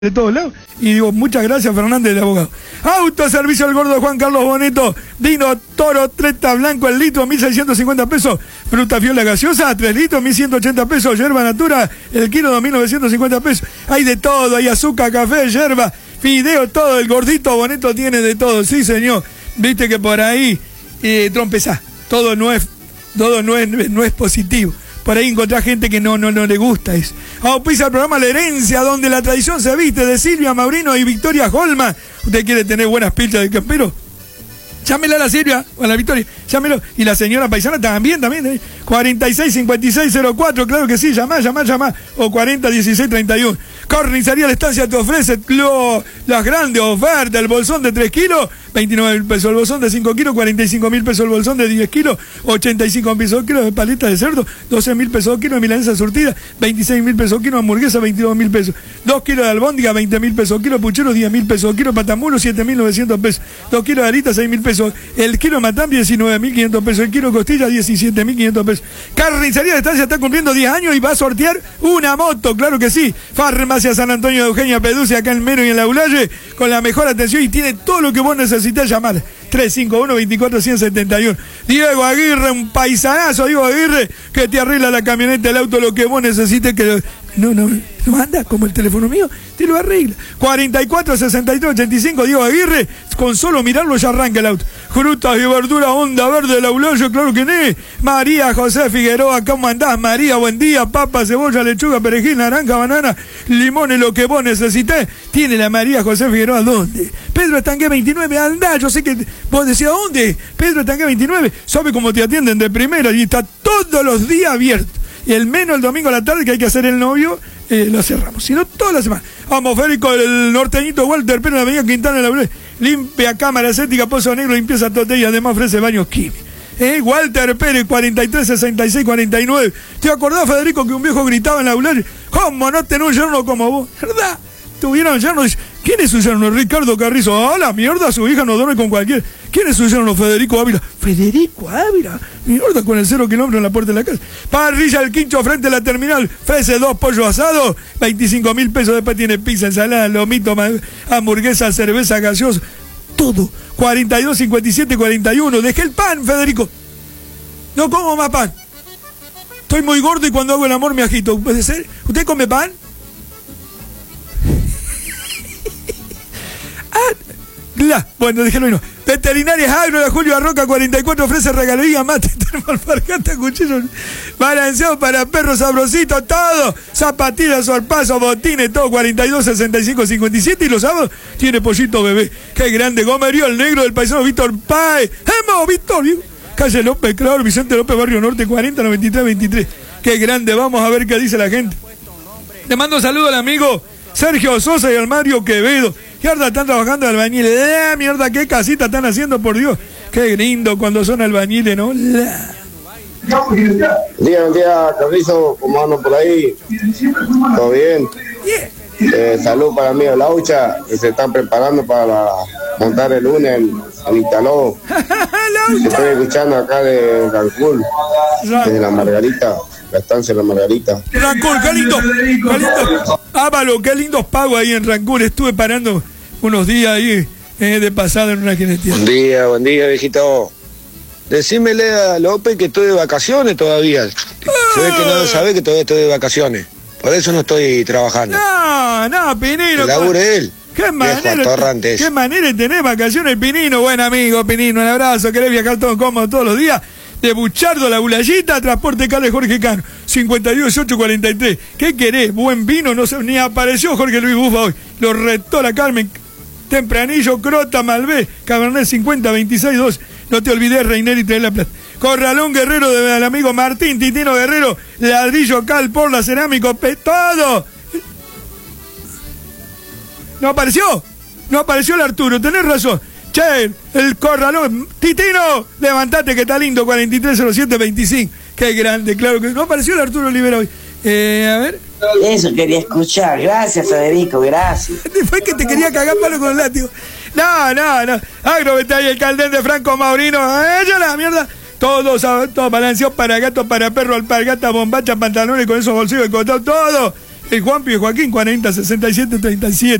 de todos lados, y digo, muchas gracias Fernández, el abogado. Autoservicio al gordo Juan Carlos Boneto, vino Toro Treta Blanco el litro, 1.650 pesos, fruta fiola gaseosa, 3 litros, 1.180 pesos, yerba natura, el kilo, 2.950 pesos, hay de todo, hay azúcar, café, yerba, fideo, todo, el gordito Boneto tiene de todo, sí señor, viste que por ahí, trompezá, todo no es positivo. Por ahí encontrás gente que no le gusta eso. Auspicia el programa La Herencia, donde la tradición se viste, de Silvia Maurino y Victoria Holman. ¿Usted quiere tener buenas pilchas de campero? Llámela a la Silvia o a la Victoria, llámelo. Y la señora paisana también. 465604, claro que sí, llamá. O 401631. Carnicería La Estancia te ofrece las grandes ofertas. El bolsón de 3 kilos, 29.000 pesos. El bolsón de 5 kilos, 45.000 pesos. El bolsón de 10 kilos, 85.000 pesos kilo de paleta de cerdo, 12.000 pesos kilo de milanesa surtida, 26.000 pesos kilo de hamburguesa, 22.000 pesos. 2 kilos de albóndiga, 20.000 pesos kilo, pucheros, 10.000 pesos kilo, patamulo, 7.900 pesos. 2 kilos de aritas, 6.000 pesos. El kilo de matambi, 19.500 pesos. El kilo de costilla, 17.500 pesos. Carnicería La Estancia está cumpliendo 10 años y va a sortear una moto, claro que sí. Farmacia San Antonio de Eugenia Peduce, acá en Mero y en La Ulaye, con la mejor atención y tiene todo lo que vos necesitas. Llamar 351-24-171. Diego Aguirre, un paisanazo, Diego Aguirre, que te arregla la camioneta, el auto, lo que vos necesites, que no anda como el teléfono mío, te lo arregla. 44-63-85, Diego Aguirre, con solo mirarlo ya arranca el auto. Frutas y verduras, Onda Verde, La Ulaye, claro que no. María José Figueroa, ¿cómo andás, María? Buen día. Papa, cebolla, lechuga, perejil, naranja, banana, limones, lo que vos necesités. Tiene la María José Figueroa, ¿dónde? Pedro Estangué 29, andá, yo sé que vos decías, ¿dónde? Pedro Estangué 29, sabe cómo te atienden de primera y está todos los días abierto. Y el menos el domingo a la tarde que hay que hacer el novio, lo cerramos. Si no, toda la semana. Vamos, Férico, el norteñito Walter Pérez, la avenida Quintana de la Ulaye. Limpia cámara estética, Pozo Negro, limpieza tote y además ofrece baños químicos. Walter Pérez, 43-66-49. ¿Te acordás, Federico, que un viejo gritaba en la Ulaye? ¿Cómo no tenés un yerno como vos? ¿Verdad? Tuvieron yerno. ¿Quién es su yerno? Ricardo Carrizo. ¡Ah, la mierda! Su hija no duerme con cualquiera. ¿Quién es su yerno? Federico Ávila. Federico Ávila. Mierda, con el 0 kilómetro en la puerta de la casa. Parrilla El Quincho frente a la terminal. Ofrece 2 pollos asados, 25.000 pesos. Después tiene pizza, ensalada, lomito, hamburguesa, cerveza, gaseosa. Todo. 42-57-41. Dejé el pan, Federico. No como más pan. Estoy muy gordo y cuando hago el amor me agito. ¿Puede ser? ¿Usted come pan? Bueno, déjelo y no. Veterinarias Agro de Julio Arroca 44 ofrece regalería, mate, termo, alpargata, cuchillo balanceado para perros sabrositos, todo. Zapatillas, sorpasos, botines, todo. 42-65-57 y los sábados tiene pollito bebé. Qué grande. Gomerío el negro del paisano Víctor Páez. ¡Hemos, Víctor! Calle López, claro, Vicente López, Barrio Norte, 40-93-23. Qué grande. Vamos a ver qué dice la gente. Le mando un saludo al amigo Sergio Sosa y al Mario Quevedo. Mierda, están trabajando de albañiles. Mierda, qué casita están haciendo, por Dios. Qué lindo cuando son albañiles, ¿no? Buen día, Carrizo. ¿Cómo ando por ahí? ¿Todo bien? Salud para mí, Laucha, que se están preparando para montar el lunes en Italó. Estoy escuchando acá de Rancul, desde la Margarita. La estancia de la Margarita. Rancul, qué lindo. Ávalo, qué lindos pagos ahí en Rancul. Estuve parando unos días ahí de pasada en una jinetería. Buen día, viejito. Decímele a López que estoy de vacaciones todavía. Se ve que no sabe que todavía estoy de vacaciones. Por eso no estoy trabajando. No, Pinino. El labure él. Qué manera de tener vacaciones, Pinino. Buen amigo, Pinino. Un abrazo. ¿Querés viajar todo cómodo todos los días? De Buchardo a La Ulayita, Transporte Carles Jorge Cano, 52-843. ¿Qué querés? Buen vino, no sé, ni apareció Jorge Luis Bufa hoy. Lo retó la Carmen. Tempranillo, Crota, Malvé, Cabernet 50-26-2. No te olvides, Reiner, y traer la plata. Corralón Guerrero del amigo Martín Titino Guerrero, ladrillo, cal, por la cerámico, todo. ¿No apareció? No apareció el Arturo, tenés razón. Che, el Corralón, Titino, levantate que está lindo, 430725. Qué grande, claro que no apareció el Arturo Olivera hoy. A ver. Eso quería escuchar, gracias Federico, gracias. Después que te quería cagar palo con el látigo. No. Agrovetay, el Caldén de Franco Maurino, ella la mierda. Todo balanceado para gato, para perro, alpargata, bombacha, pantalones con esos bolsillos de costado, todo. El Juanpi de Joaquín, 40 67 37.